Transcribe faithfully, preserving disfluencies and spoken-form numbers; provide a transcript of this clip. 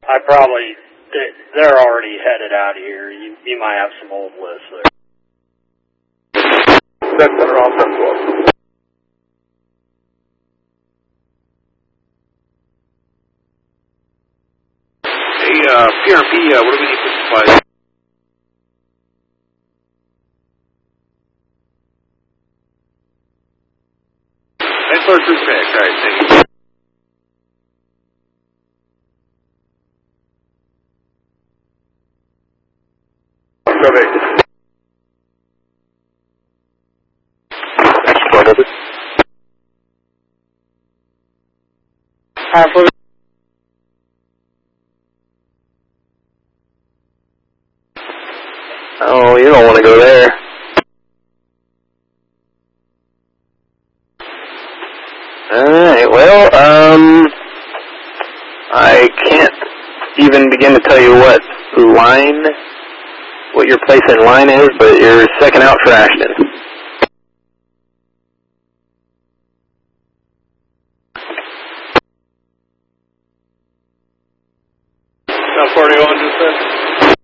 I probably, they're already headed out of here. You, you might have some old lists there. That's better off from twelve. Hey, uh, P R P, uh, what do we need for supplies? Thanks for the cruise back. All right, thank you. Halfway. Oh, you don't want to go there. Alright, well, um, I can't even begin to tell you what line, what your place in line is, but you're second out for Ashton. South forty-one, just said.